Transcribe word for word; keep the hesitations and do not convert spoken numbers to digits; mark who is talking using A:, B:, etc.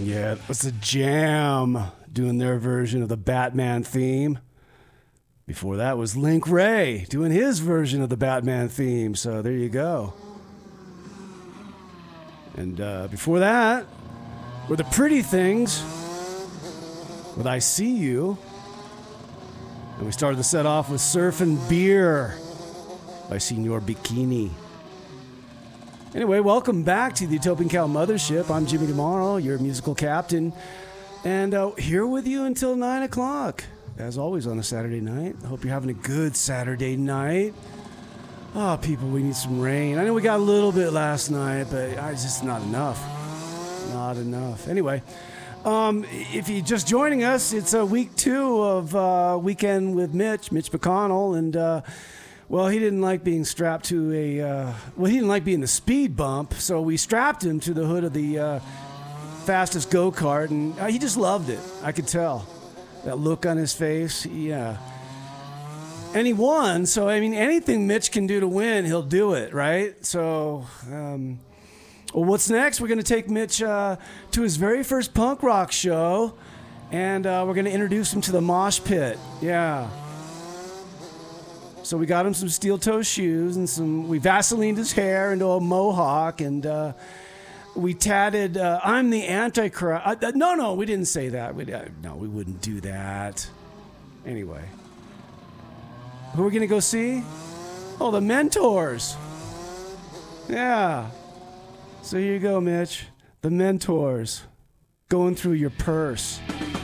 A: Yeah, it was a Jam doing their version of the Batman theme. Before that was Link Ray doing his version of the Batman theme. So there you go. And uh, before that were the Pretty Things with I See You. And we started the set off with Surfin' Beer by Senor Bikini. Anyway, welcome back to the Utopian Cow Mothership. I'm Jimmy DeMauro, your musical captain. And uh, here with you until nine o'clock, as always on a Saturday night. I hope you're having a good Saturday night. Oh, people, we need some rain. I know we got a little bit last night, but uh, it's just not enough. Not enough. Anyway, um, if you're just joining us, it's a week two of uh, Weekend with Mitch, Mitch McConnell, and... Uh, Well, he didn't like being strapped to a, uh, well, he didn't like being the speed bump, so we strapped him to the hood of the uh, fastest go-kart, and uh, he just loved it. I could tell. That look on his face, yeah. And he won, so, I mean, anything Mitch can do to win, he'll do it, right? So, um, well, what's next? We're going to take Mitch uh, to his very first punk rock show, and uh, we're going to introduce him to the mosh pit, yeah. So we got him some steel-toe shoes and some. We Vaselined his hair into a mohawk, and uh, we tatted. Uh, I'm the Antichrist. Uh, no, no, we didn't say that. We, uh, no, we wouldn't do that. Anyway, who are we gonna go see? Oh, the Mentors. Yeah. So here you go, Mitch. The Mentors, going through your purse.